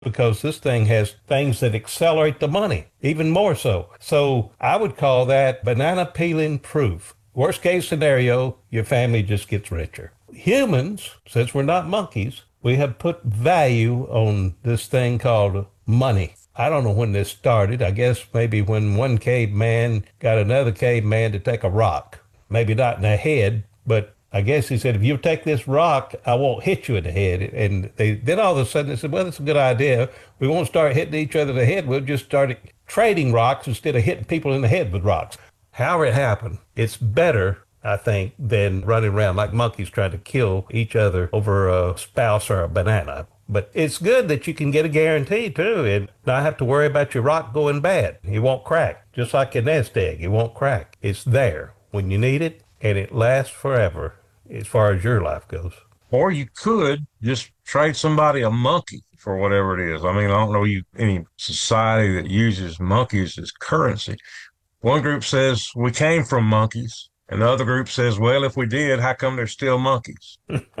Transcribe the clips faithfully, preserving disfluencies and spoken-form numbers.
because this thing has things that accelerate the money, even more so. So I would call that banana peeling proof. Worst case scenario, your family just gets richer. Humans, since we're not monkeys, we have put value on this thing called money. I don't know when this started. I guess maybe when one caveman got another caveman to take a rock. Maybe not in the head, but I guess he said, if you take this rock, I won't hit you in the head. And they then all of a sudden they said, well, that's a good idea. We won't start hitting each other in the head. We'll just start trading rocks instead of hitting people in the head with rocks. However it happened, it's better, I think, than running around like monkeys trying to kill each other over a spouse or a banana. But it's good that you can get a guarantee too and not have to worry about your rock going bad. It won't crack, just like a nest egg. It won't crack. It's there when you need it, and it lasts forever as far as your life goes. Or you could just trade somebody a monkey for whatever it is. I mean, I don't know you any society that uses monkeys as currency. One group says we came from monkeys, and the other group says, well, if we did, how come they're still monkeys?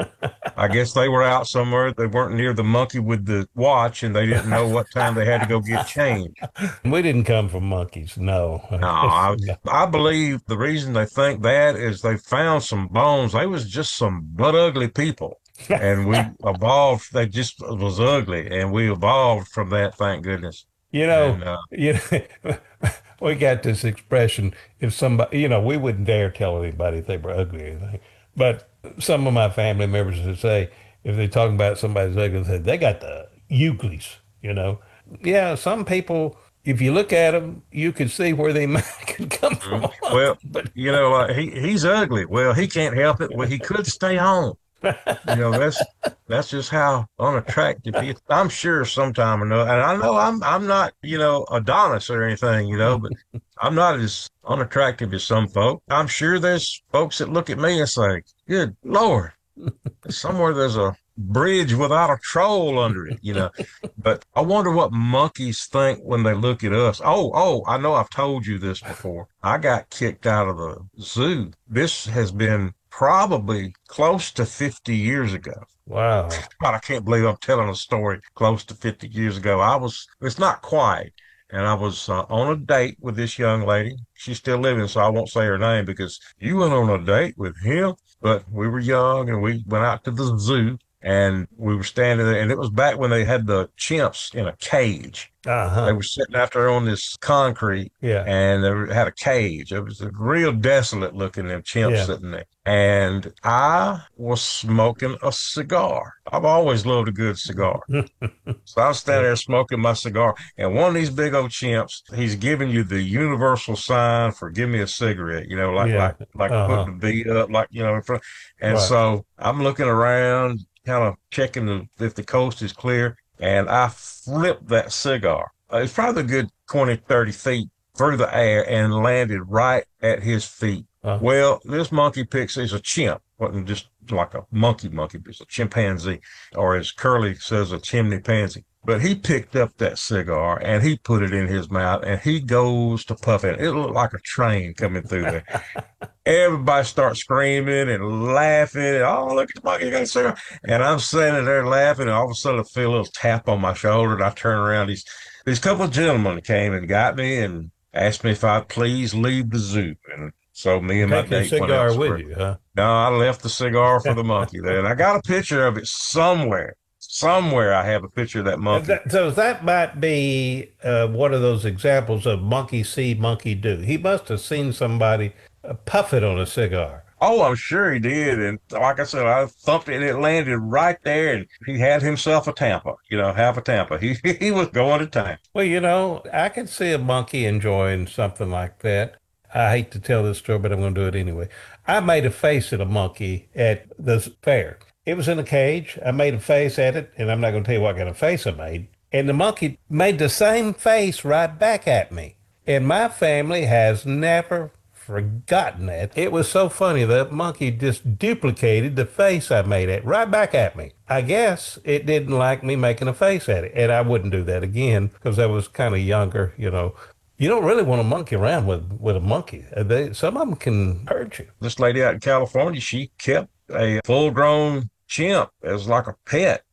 I guess they were out somewhere. They weren't near the monkey with the watch, and they didn't know what time they had to go get changed. We didn't come from monkeys, no. No, I, I believe the reason they think that is they found some bones. They was just some butt ugly people. And we evolved. They just was ugly, and we evolved from that, thank goodness. You know, And uh, you know, we got this expression. If somebody, you know, we wouldn't dare tell anybody if they were ugly or anything. But some of my family members would say, if they're talking about somebody's ugly, they say, they got the uglies, you know. Yeah, some people, if you look at them, you can see where they might could come from. well, But you know, like he he's ugly. Well, he can't help it. Well, he could stay home. You know, that's that's just how unattractive he is. I'm sure sometime or another, and I know I'm I'm not, you know, Adonis or anything, you know, but I'm not as unattractive as some folk. I'm sure there's folks that look at me and say, good Lord, somewhere there's a bridge without a troll under it, you know. But I wonder what monkeys think when they look at us. Oh, oh, I know I've told you this before. I got kicked out of the zoo. This has been probably close to fifty years ago. wow. God, I can't believe I'm telling a story close to fifty years ago. I was, it's not quite. And I was uh, on a date with this young lady. She's still living, so I won't say her name because you went on a date with him. But we were young and we went out to the zoo and we were standing there. And it was back when they had the chimps in a cage. They Uh-huh. were sitting out there on this concrete Yeah. and they had a cage. It was a real desolate looking, them chimps Yeah. sitting there. And I was smoking a cigar. I've always loved a good cigar. So I was standing Yeah. there smoking my cigar, and one of these big old chimps, he's giving you the universal sign for give me a cigarette, you know, like Yeah. like like putting Uh-huh. the beat up, like you know, in front. And Right. so I'm looking around, kind of checking the, if the coast is clear, and I flipped that cigar. Uh, it's probably a good twenty, thirty feet through the air and landed right at his feet. Uh, Well, this monkey picks is a chimp, wasn't just like a monkey monkey, but it's a chimpanzee, or as Curly says, a chimney pansy. But he picked up that cigar and he put it in his mouth and he goes to puff it. It looked like a train coming through there. Everybody starts screaming and laughing. And, oh, look at the monkey, you got a cigar. And I'm standing there laughing, and all of a sudden I feel a little tap on my shoulder, and I turn around. These these couple of gentlemen came and got me and asked me if I'd please leave the zoo. And so me and my take your date went cigar with elsewhere. you, huh? No, I left the cigar for the monkey there, and I got a picture of it somewhere. Somewhere I have a picture of that Uh, monkey. that- so that might be uh, one of those examples of monkey see, monkey do. He must have seen somebody uh, puff it on a cigar. Oh, I'm sure he did. And like I said, I thumped it and it landed right there. And he had himself a Tampa, you know, half a Tampa. He he was going to town. Well, you know, I can see a monkey enjoying something like that. I hate to tell this story, but I'm going to do it anyway. I made a face at a monkey at the fair. It was in a cage. I made a face at it, and I'm not going to tell you what kind of face I made. And the monkey made the same face right back at me. And my family has never forgotten that. It was so funny. The monkey just duplicated the face I made it right back at me. I guess it didn't like me making a face at it. And I wouldn't do that again because I was kind of younger, you know. You don't really want to monkey around with, with a monkey. Uh, They, some of them can hurt you. This lady out in California, she kept a full grown chimp as like a pet.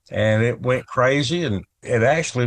and it went crazy, and it actually